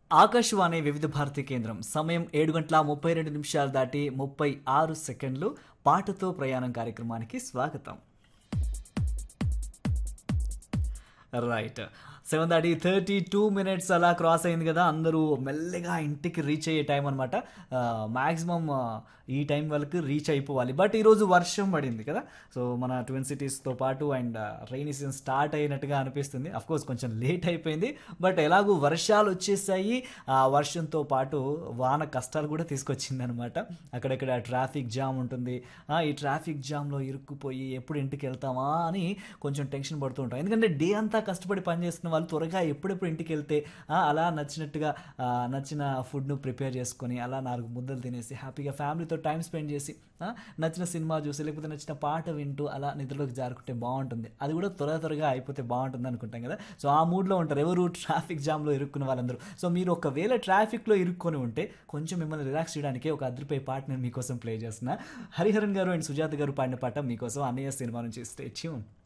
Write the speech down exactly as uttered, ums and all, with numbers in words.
ఆకాశవాణి వివిధ భారతి కేంద్రం సమయం ఏడు గంటల ముప్పై రెండు నిమిషాలు దాటి ముప్పై ఆరు సెకండ్లు పాటతో ప్రయాణం కార్యక్రమానికి స్వాగతం. రైట్, సెవెన్ దాటి థర్టీ టూ మినిట్స్ అలా క్రాస్ అయింది కదా. అందరూ మెల్లగా ఇంటికి రీచ్ అయ్యే టైం అనమాట. మ్యాక్సిమం ఈ టైం వరకు రీచ్ అయిపోవాలి. బట్ ఈరోజు వర్షం పడింది కదా, సో మన ట్విన్ సిటీస్తో పాటు అండ్ రైనీ సీజన్ స్టార్ట్ అయినట్టుగా అనిపిస్తుంది. అఫ్కోర్స్ కొంచెం లేట్ అయిపోయింది, బట్ ఎలాగూ వర్షాలు వచ్చేసాయి. ఆ వర్షంతో పాటు వాన కష్టాలు కూడా తీసుకొచ్చింది అనమాట. అక్కడక్కడ ట్రాఫిక్ జామ్ ఉంటుంది. ఈ ట్రాఫిక్ జామ్లో ఇరుక్కుపోయి ఎప్పుడు ఇంటికి వెళ్తామా అని కొంచెం టెన్షన్ పడుతూ ఉంటాం. ఎందుకంటే డే అంతా కష్టపడి పనిచేస్తున్న వాళ్ళు త్వరగా ఎప్పుడెప్పుడు ఇంటికి వెళ్తే అలా నచ్చినట్టుగా నచ్చిన ఫుడ్ను ప్రిపేర్ చేసుకొని అలా నాలుగు ముద్దలు తినేసి హ్యాపీగా ఫ్యామిలీతో టైం స్పెండ్ చేసి నచ్చిన సినిమా చూసి లేకపోతే నచ్చిన పాట వింటూ అలా నిద్రలోకి జారుకుంటే బాగుంటుంది. అది కూడా త్వర త్వరగా అయిపోతే బాగుంటుంది అనుకుంటాం కదా. సో ఆ మూడ్లో ఉంటారు ఎవరు ట్రాఫిక్ జామ్లో ఇరుక్కున్న వాళ్ళందరూ. సో మీరు ఒకవేళ ట్రాఫిక్లో ఇరుక్కొని ఉంటే కొంచెం మిమ్మల్ని రిలాక్స్ చేయడానికి ఒక అదిరిపోయే పాట నేను మీకోసం ప్లే చేస్తున్నా. హరిహరన్ గారు అండ్ సుజాత గారు పాడిన పాట మీకోసం అన్నయ్య సినిమా నుంచి. Stay tune.